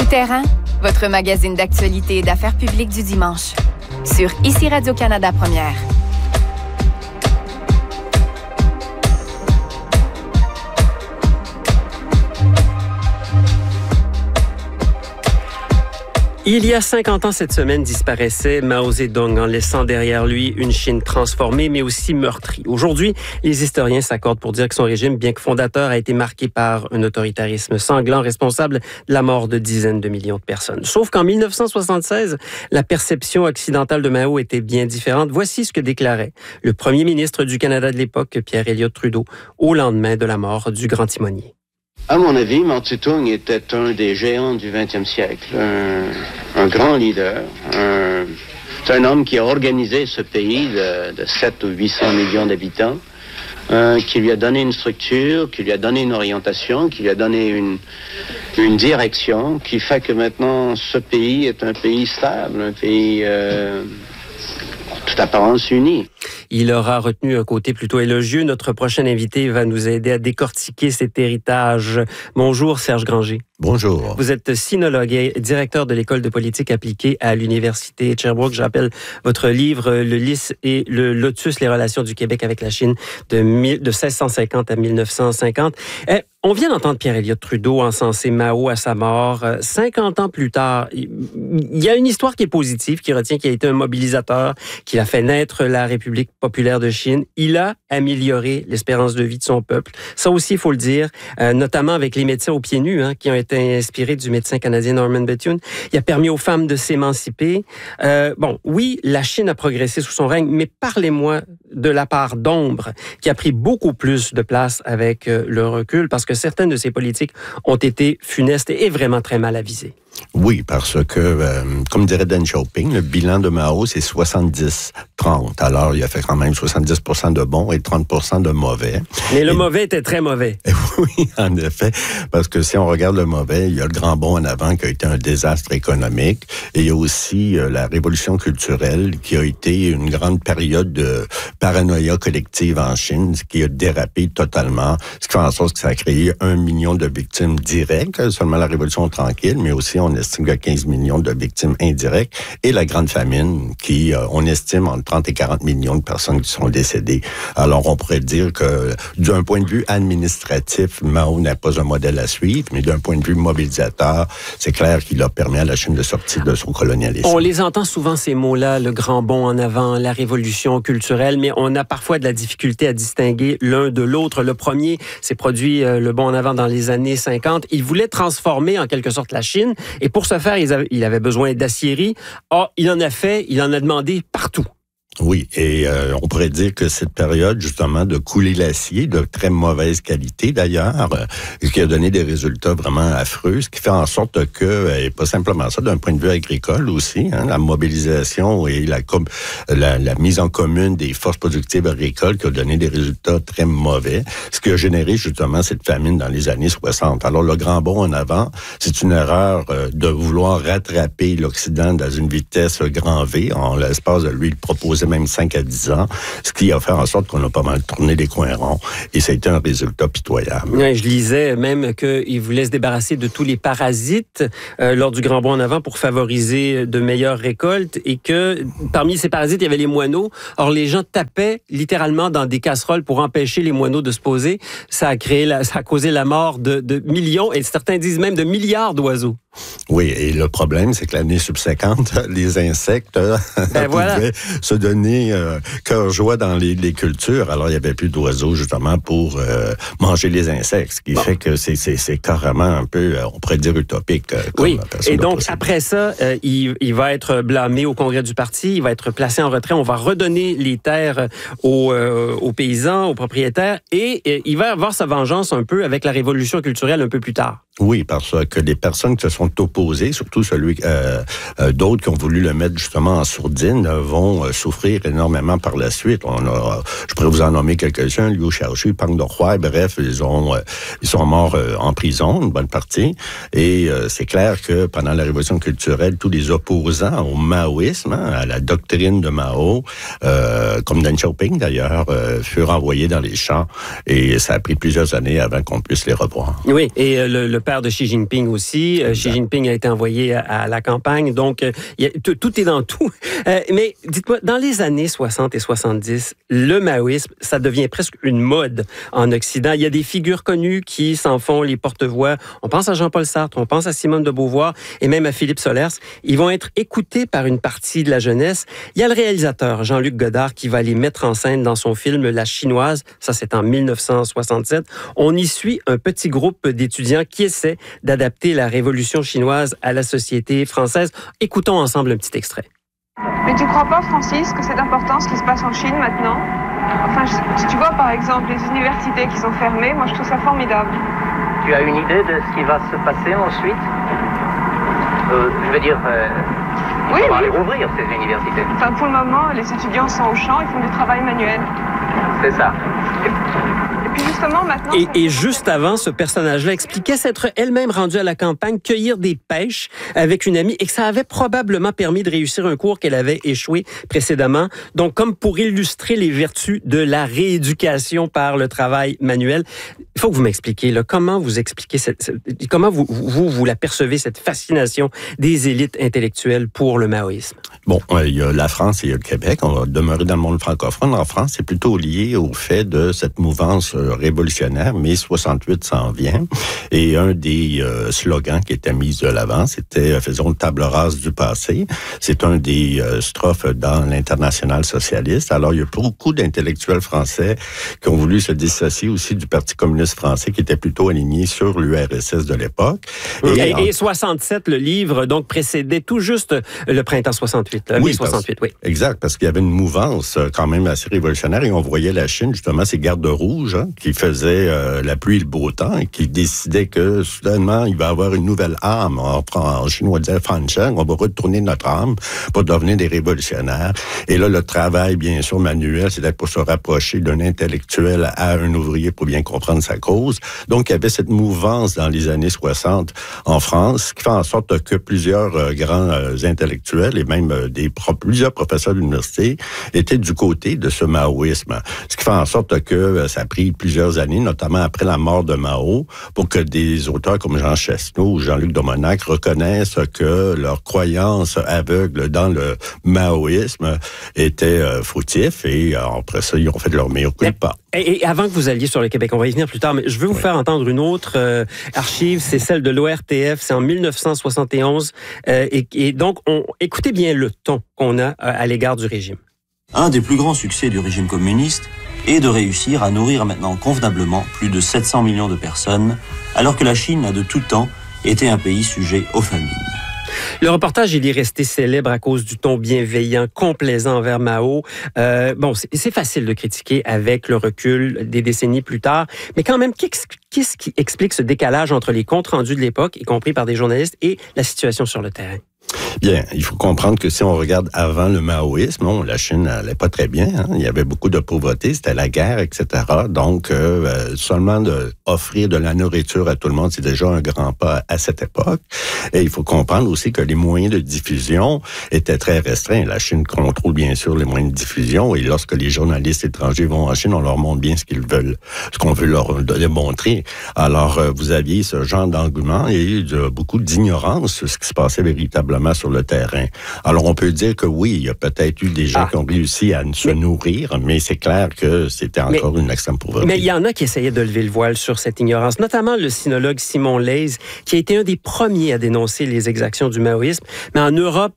Tout-terrain, votre magazine d'actualité et d'affaires publiques du dimanche. Sur ICI Radio-Canada Première. Il y a 50 ans cette semaine disparaissait Mao Zedong en laissant derrière lui une Chine transformée mais aussi meurtrie. Aujourd'hui, les historiens s'accordent pour dire que son régime, bien que fondateur, a été marqué par un autoritarisme sanglant responsable de la mort de dizaines de millions de personnes. Sauf qu'en 1976, la perception occidentale de Mao était bien différente. Voici ce que déclarait le premier ministre du Canada de l'époque, Pierre Elliott Trudeau, au lendemain de la mort du grand timonier. À mon avis, Mao Tse-tung était un des géants du 20e siècle, un grand leader. C'est un homme qui a organisé ce pays de 700 ou 800 millions d'habitants, qui lui a donné une structure, qui lui a donné une orientation, qui lui a donné une direction, qui fait que maintenant ce pays est un pays stable, un pays toute apparence uni. Il aura retenu un côté plutôt élogieux. Notre prochain invité va nous aider à décortiquer cet héritage. Bonjour Serge Granger. Bonjour. Vous êtes sinologue et directeur de l'École de politique appliquée à l'Université de Sherbrooke. J'appelle votre livre Le Lys et le Lotus, les relations du Québec avec la Chine de 1650 à 1950. On vient d'entendre Pierre Elliott Trudeau encenser Mao à sa mort. 50 ans plus tard, il y a une histoire qui est positive, qui retient qu'il a été un mobilisateur, qu'il a fait naître la République populaire de Chine. Il a amélioré l'espérance de vie de son peuple. Ça aussi, il faut le dire, notamment avec les médecins aux pieds nus, qui ont été inspirés du médecin canadien Norman Bethune. Il a permis aux femmes de s'émanciper. Oui, la Chine a progressé sous son règne, mais parlez-moi de la part d'ombre qui a pris beaucoup plus de place avec le recul, parce que certaines de ces politiques ont été funestes et vraiment très mal avisées. Oui, parce que, comme dirait Deng Xiaoping, le bilan de Mao, c'est 70-30. Alors, il a fait quand même 70% de bons et 30% de mauvais. Mais le mauvais était très mauvais. Oui, en effet, parce que si on regarde le mauvais, il y a le grand bond en avant qui a été un désastre économique, et il y a aussi la révolution culturelle qui a été une grande période de paranoïa collective en Chine, qui a dérapé totalement, ce qui fait en sorte que ça a créé 1 million de victimes directes, seulement la révolution tranquille, mais aussi on estime qu'il y a 15 millions de victimes indirectes, et la grande famine qui, on estime, entre 30 et 40 millions de personnes qui sont décédées. Alors, on pourrait dire que, d'un point de vue administratif, Mao n'est pas un modèle à suivre, mais d'un point de vue mobilisateur, c'est clair qu'il a permis à la Chine de sortir de son colonialisme. On les entend souvent, ces mots-là, le grand bond en avant, la révolution culturelle, mais on a parfois de la difficulté à distinguer l'un de l'autre. Le premier s'est produit, le bond en avant, dans les années 50. Il voulait transformer, en quelque sorte, la Chine. Et pour ce faire, il avait besoin d'aciérie. Or, il en a fait, il en a demandé partout. Oui, et on pourrait dire que cette période, justement, de couler l'acier, de très mauvaise qualité d'ailleurs, qui a donné des résultats vraiment affreux, ce qui fait en sorte que, et pas simplement ça, d'un point de vue agricole aussi, la mobilisation et la mise en commune des forces productives agricoles qui a donné des résultats très mauvais, ce qui a généré justement cette famine dans les années 60. Alors, le grand bond en avant, c'est une erreur de vouloir rattraper l'Occident dans une vitesse grand V, en l'espace de lui proposer même 5 à 10 ans, ce qui a fait en sorte qu'on a pas mal tourné les coins ronds, et ça a été un résultat pitoyable. Oui, je lisais même qu'il voulait se débarrasser de tous les parasites lors du grand bond en avant pour favoriser de meilleures récoltes, et que parmi ces parasites, il y avait les moineaux. Or, les gens tapaient littéralement dans des casseroles pour empêcher les moineaux de se poser. Ça a causé la mort de millions, et certains disent même de milliards d'oiseaux. Oui, et le problème, c'est que l'année subséquente, les insectes pouvaient se donner cœur-joie dans les cultures. Alors, il n'y avait plus d'oiseaux, justement, pour manger les insectes, ce qui fait que c'est carrément un peu, on pourrait dire, utopique. Oui, et donc, après ça, il va être blâmé au congrès du parti, il va être placé en retrait, on va redonner les terres aux paysans, aux propriétaires, et il va avoir sa vengeance un peu avec la révolution culturelle un peu plus tard. Oui, parce que les personnes qui se sont opposées, surtout d'autres qui ont voulu le mettre justement en sourdine, vont souffrir énormément par la suite. Je pourrais vous en nommer quelques-uns, Liu Shaoxu, Pang Dehuai, bref, ils sont morts en prison, une bonne partie. Et c'est clair que pendant la révolution culturelle, tous les opposants au maoïsme, à la doctrine de Mao, comme Deng Xiaoping d'ailleurs, furent envoyés dans les champs. Et ça a pris plusieurs années avant qu'on puisse les revoir. Oui, et le père de Xi Jinping aussi. Xi Jinping a été envoyé à la campagne. Donc, tout est dans tout. Mais dites-moi, dans les années 60 et 70, le maoïsme, ça devient presque une mode en Occident. Il y a des figures connues qui s'en font les porte-voix. On pense à Jean-Paul Sartre, on pense à Simone de Beauvoir et même à Philippe Solers. Ils vont être écoutés par une partie de la jeunesse. Il y a le réalisateur Jean-Luc Godard qui va les mettre en scène dans son film La Chinoise. Ça, c'est en 1967. On y suit un petit groupe d'étudiants qui essaient d'adapter la révolution chinoise à la société française. Écoutons ensemble un petit extrait. Mais tu crois pas, Francis, que c'est important ce qui se passe en Chine maintenant? Enfin, si tu vois par exemple les universités qui sont fermées, moi je trouve ça formidable. Tu as une idée de ce qui va se passer ensuite? Je veux dire, on va les rouvrir, ces universités. Enfin, pour le moment, les étudiants sont au champ, ils font du travail manuel. C'est ça. Et puis justement, maintenant... Et juste avant, ce personnage-là expliquait s'être elle-même rendue à la campagne cueillir des pêches avec une amie et que ça avait probablement permis de réussir un cours qu'elle avait échoué précédemment. Donc, comme pour illustrer les vertus de la rééducation par le travail manuel, il faut que vous m'expliquiez, là, comment vous expliquez comment vous la percevez, cette fascination des élites intellectuelles pour le maoïsme? Bon, il y a la France et il y a le Québec. On va demeurer dans le monde francophone. En France, c'est plutôt lié au fait de cette mouvance révolutionnaire. Mai 68 s'en vient. Et un des slogans qui était mis de l'avant, c'était « Faisons une table rase du passé ». C'est un des strophes dans l'Internationale socialiste. Alors, il y a beaucoup d'intellectuels français qui ont voulu se dissocier aussi du Parti communiste français, qui était plutôt aligné sur l'URSS de l'époque. Et 67, le livre, donc, précédait tout juste le printemps 68. Oui, 68, oui. Exact, parce qu'il y avait une mouvance quand même assez révolutionnaire et on voyait la Chine, justement, ces gardes rouges qui faisaient la pluie et le beau temps et qui décidaient que, soudainement, il va y avoir une nouvelle âme. En chinois, on disait « Fancheng », on va retourner notre âme pour devenir des révolutionnaires. Et là, le travail, bien sûr, manuel, c'était pour se rapprocher d'un intellectuel à un ouvrier pour bien comprendre sa cause. Donc, il y avait cette mouvance dans les années 60 en France qui fait en sorte que plusieurs grands intellectuels et même plusieurs professeurs d'université étaient du côté de ce maoïsme. Ce qui fait en sorte que ça a pris plusieurs années, notamment après la mort de Mao, pour que des auteurs comme Jean Chesneau ou Jean-Luc Domonac reconnaissent que leur croyance aveugle dans le maoïsme était fautif et après ça, ils ont fait de leur meilleur culpa. Et avant que vous alliez sur le Québec, on va y venir plus tard, mais je veux vous faire entendre une autre archive, c'est celle de l'ORTF, c'est en 1971, et donc, écoutez bien le ton qu'on a à l'égard du régime. Un des plus grands succès du régime communiste est de réussir à nourrir maintenant convenablement plus de 700 millions de personnes, alors que la Chine a de tout temps été un pays sujet aux famines. Le reportage, il est resté célèbre à cause du ton bienveillant, complaisant envers Mao. C'est facile de critiquer avec le recul des décennies plus tard, mais quand même, qu'est-ce qui explique ce décalage entre les comptes rendus de l'époque, y compris par des journalistes, et la situation sur le terrain? Bien, il faut comprendre que si on regarde avant le maoïsme, la Chine n'allait pas très bien. Il y avait beaucoup de pauvreté, c'était la guerre, etc. Donc, seulement offrir de la nourriture à tout le monde, c'est déjà un grand pas à cette époque. Et il faut comprendre aussi que les moyens de diffusion étaient très restreints. La Chine contrôle bien sûr les moyens de diffusion et lorsque les journalistes étrangers vont en Chine, on leur montre bien ce qu'ils veulent, ce qu'on veut leur montrer. Alors, vous aviez ce genre d'engouement et beaucoup d'ignorance sur ce qui se passait véritablement sur le terrain. Alors, on peut dire que oui, il y a peut-être eu des gens qui ont réussi à se nourrir, mais c'est clair que c'était encore une extrême pauvreté. Mais il y en a qui essayaient de lever le voile sur cette ignorance, notamment le sinologue Simon Leys, qui a été un des premiers à dénoncer les exactions du maoïsme. Mais en Europe,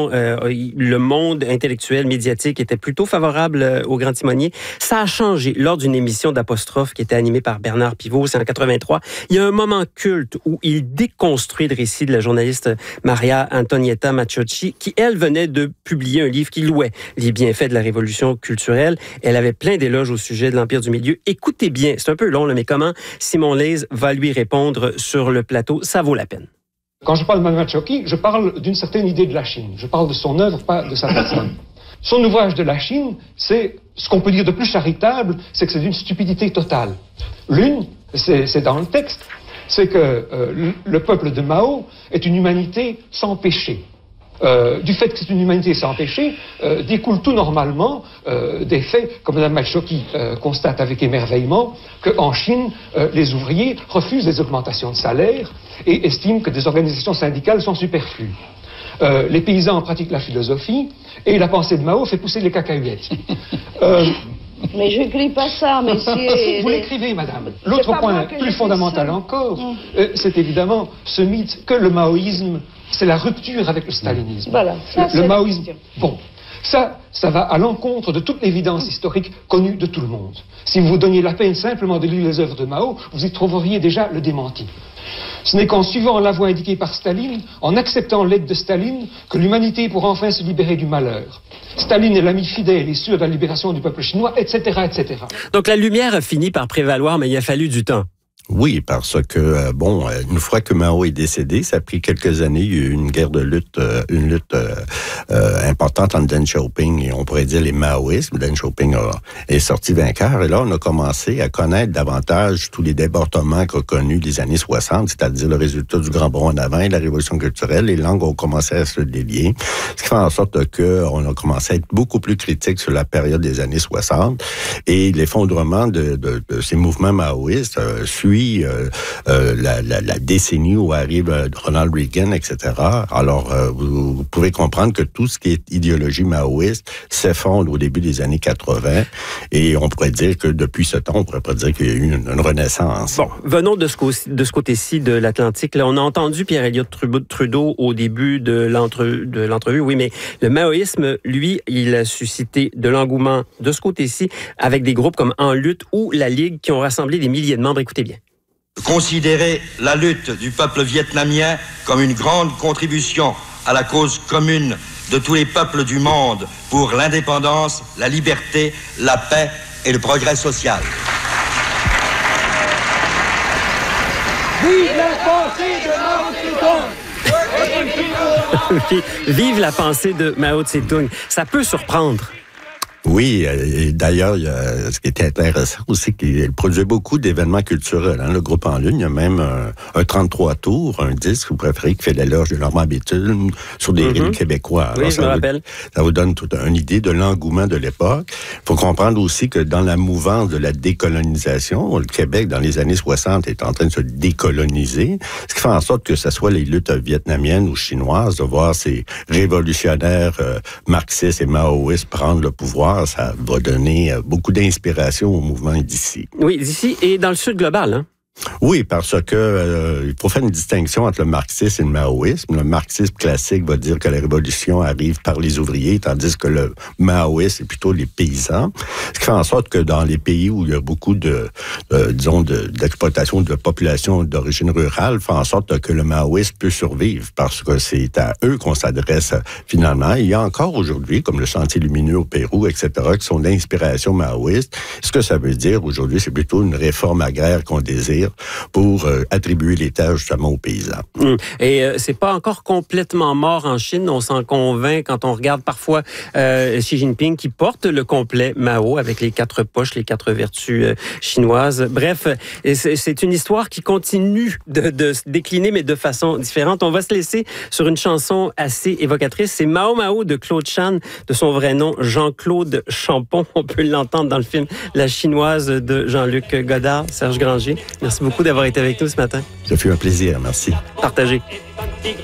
le monde intellectuel, médiatique était plutôt favorable au grand timonier. Ça a changé lors d'une émission d'Apostrophe qui était animée par Bernard Pivot, c'est en 83. Il y a un moment culte où il déconstruit le récit de la journaliste Maria Antonietta Maciocchi, qui, elle, venait de publier un livre qui louait les bienfaits de la révolution culturelle. Elle avait plein d'éloges au sujet de l'Empire du Milieu. Écoutez bien, c'est un peu long, mais comment Simon Leys va lui répondre sur le plateau, ça vaut la peine. Quand je parle de Maciocchi, je parle d'une certaine idée de la Chine. Je parle de son œuvre, pas de sa personne. Son ouvrage de la Chine, c'est ce qu'on peut dire de plus charitable, c'est que c'est d'une stupidité totale. L'une, c'est dans le texte, c'est que le peuple de Mao est une humanité sans péché. du fait que c'est une humanité sans péché, découle tout normalement des faits, comme Mme Malchoki constate avec émerveillement, qu'en Chine, les ouvriers refusent les augmentations de salaire et estiment que des organisations syndicales sont superflues. Les paysans pratiquent la philosophie et la pensée de Mao fait pousser les cacahuètes. Mais je n'écris pas ça, messieurs. Vous l'écrivez, madame. L'autre point, plus fondamental encore, c'est évidemment ce mythe que le maoïsme, c'est la rupture avec le stalinisme. Voilà. Ça, le maoïsme. Bon. Ça va à l'encontre de toute l'évidence historique connue de tout le monde. Si vous vous donniez la peine simplement de lire les œuvres de Mao, vous y trouveriez déjà le démenti. Ce n'est qu'en suivant la voie indiquée par Staline, en acceptant l'aide de Staline, que l'humanité pourra enfin se libérer du malheur. Staline est l'ami fidèle et sûr de la libération du peuple chinois, etc., etc. Donc la lumière a fini par prévaloir, mais il a fallu du temps. Oui, parce que, une fois que Mao est décédé, ça a pris quelques années, il y a eu une guerre de lutte, importante entre Deng Xiaoping et on pourrait dire les maoïstes. Deng Xiaoping est sorti vainqueur et là, on a commencé à connaître davantage tous les débordements qu'a connus les années 60, c'est-à-dire le résultat du Grand Bond en avant et la révolution culturelle. Les langues ont commencé à se délier, ce qui fait en sorte qu'on a commencé à être beaucoup plus critique sur la période des années 60 et l'effondrement de ces mouvements maoïstes suit la décennie où arrive Ronald Reagan, etc. Alors, vous pouvez comprendre que tout ce qui est idéologie maoïste s'effondre au début des années 80 et on pourrait dire que depuis ce temps, on pourrait pas dire qu'il y a eu une renaissance. Bon, venons de ce côté-ci de l'Atlantique. Là, on a entendu Pierre-Éliott Trudeau au début de l'entrevue, oui, mais le maoïsme, lui, il a suscité de l'engouement de ce côté-ci avec des groupes comme En Lutte ou La Ligue qui ont rassemblé des milliers de membres. Écoutez bien. Considérer la lutte du peuple vietnamien comme une grande contribution à la cause commune de tous les peuples du monde pour l'indépendance, la liberté, la paix et le progrès social. Vive la pensée de Mao Tse-tung! Vive la pensée de Mao Tse-tung. Ça peut surprendre. Oui, et d'ailleurs, ce qui était intéressant aussi, qu'il produisait beaucoup d'événements culturels. Le groupe En Lune, il y a même un 33 tours, un disque, vous préférez, qui fait l'éloge de Normand Béthune sur des rimes québécois. Alors, oui, je me rappelle. Ça vous donne toute une idée de l'engouement de l'époque. Il faut comprendre aussi que dans la mouvance de la décolonisation, le Québec, dans les années 60, est en train de se décoloniser, ce qui fait en sorte que ce soit les luttes vietnamiennes ou chinoises, de voir ces révolutionnaires marxistes et maoïstes prendre le pouvoir. Ça va donner beaucoup d'inspiration au mouvement d'ici. Oui, d'ici et dans le sud global, hein? Oui, parce que il faut faire une distinction entre le marxisme et le maoïsme. Le marxisme classique va dire que la révolution arrive par les ouvriers, tandis que le maoïsme, c'est plutôt les paysans. Ce qui fait en sorte que dans les pays où il y a beaucoup d'exploitation de population d'origine rurale, fait en sorte que le maoïsme peut survivre, parce que c'est à eux qu'on s'adresse finalement. Il y a encore aujourd'hui, comme le Sentier lumineux au Pérou, etc., qui sont d'inspiration maoïste. Ce que ça veut dire aujourd'hui, c'est plutôt une réforme agraire qu'on désire pour attribuer les terres justement aux paysans. Et c'est pas encore complètement mort en Chine. On s'en convainc quand on regarde parfois Xi Jinping qui porte le complet Mao avec les 4 poches, les 4 vertus chinoises. Bref, c'est une histoire qui continue de se décliner, mais de façon différente. On va se laisser sur une chanson assez évocatrice. C'est Mao Mao de Claude Chan, de son vrai nom Jean-Claude Champon. On peut l'entendre dans le film La Chinoise de Jean-Luc Godard, Serge Granger. Merci beaucoup d'avoir été avec nous ce matin. Ça fait un plaisir, merci. Partagez.